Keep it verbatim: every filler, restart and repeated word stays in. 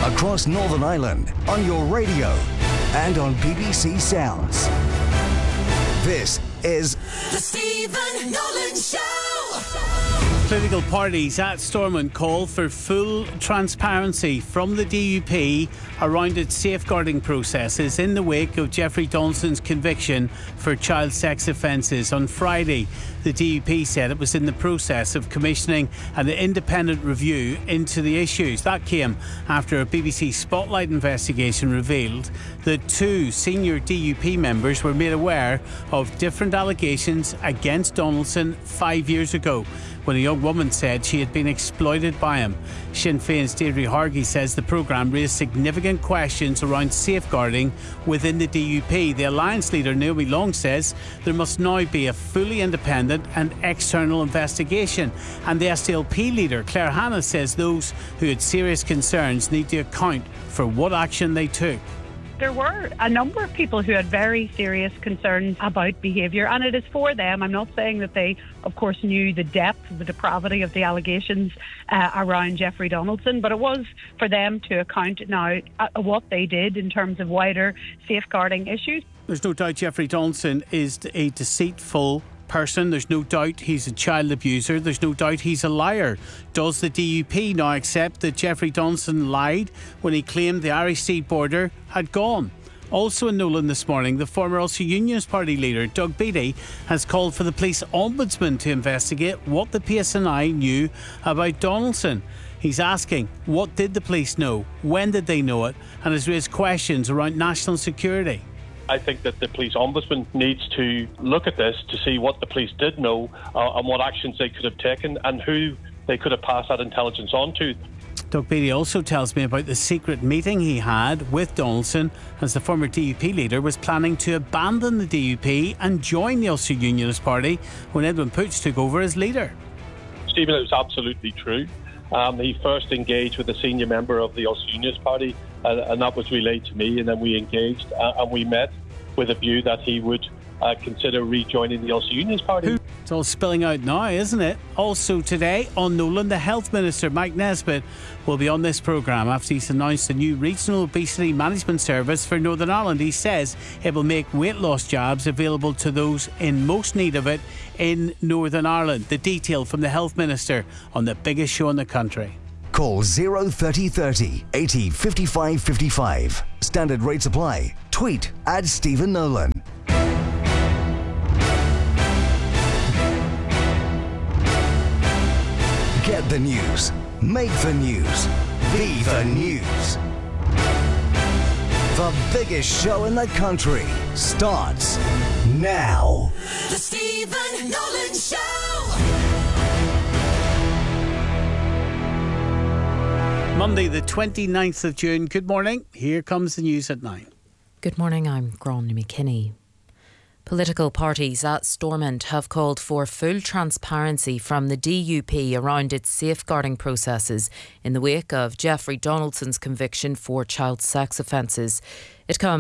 across Northern Ireland, on your radio and on B B C Sounds. This is The Stephen Nolan Show. Political parties at Stormont call for full transparency from the D U P around its safeguarding processes in the wake of Jeffrey Donaldson's conviction for child sex offences. On Friday, the D U P said it was in the process of commissioning an independent review into the issues. That came after a B B C Spotlight investigation revealed that two senior D U P members were made aware of different allegations against Donaldson five years ago, when a young woman said she had been exploited by him. Sinn Féin's Deirdre Hargey says the programme raised significant questions around safeguarding within the D U P. The Alliance leader Naomi Long says there must now be a fully independent and external investigation. And the S D L P leader Claire Hanna says those who had serious concerns need to account for what action they took. There were a number of people who had very serious concerns about behaviour, and it is for them. I'm not saying that they, of course, knew the depth, the depravity of the allegations uh, around Jeffrey Donaldson, but it was for them to account now uh, what they did in terms of wider safeguarding issues. There's no doubt Jeffrey Donaldson is a deceitful person. There's no doubt he's a child abuser. There's no doubt he's a liar. Does the D U P now accept that Jeffrey Donaldson lied when he claimed the Irish Sea border had gone? Also in Nolan this morning, the former Ulster Unionist Party leader Doug Beattie has called for the police ombudsman to investigate what the P S N I knew about Donaldson. He's asking, what did the police know? When did they know it? And has raised questions around national security. I think that the police ombudsman needs to look at this to see what the police did know uh, and what actions they could have taken and who they could have passed that intelligence on to. Doug Beattie also tells me about the secret meeting he had with Donaldson as the former D U P leader was planning to abandon the D U P and join the Ulster Unionist Party when Edwin Poots took over as leader. Stephen, it was absolutely true. Um, he first engaged with a senior member of the Ulster Unionist Party, uh, and that was relayed to me, and then we engaged uh, and we met with a view that he would uh, consider rejoining the Ulster Unionist Party. It's all spilling out now, isn't it? Also today on Nolan, the Health Minister, Mike Nesbitt, will be on this programme after he's announced a new regional obesity management service for Northern Ireland. He says it will make weight loss jabs available to those in most need of it in Northern Ireland. The detail from the Health Minister on the biggest show in the country. Call zero thirty thirty eighty fifty-five fifty-five. Standard rates apply. Tweet at Stephen Nolan. Get the news. Make the news. Be the news. The biggest show in the country starts now. The Stephen Nolan Show. Monday the twenty-ninth of June. Good morning. Here comes the news at nine. Good morning, I'm Gráinne McKinney. Political parties at Stormont have called for full transparency from the D U P around its safeguarding processes in the wake of Jeffrey Donaldson's conviction for child sex offences. It comes